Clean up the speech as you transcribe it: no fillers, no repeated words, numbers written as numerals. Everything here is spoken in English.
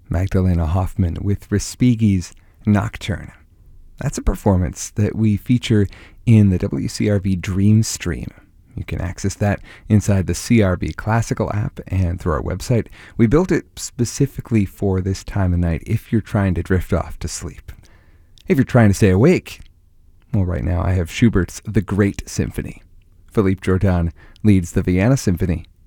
Magdalena Hoffman with Respighi's Nocturne. That's a performance that we feature in the WCRV Dream Stream. You can access that inside the CRV Classical app and through our website. We built it specifically for this time of night if you're trying to drift off to sleep. If you're trying to stay awake, well, right now I have Schubert's The Great Symphony. Philippe Jordan leads the Vienna Symphony,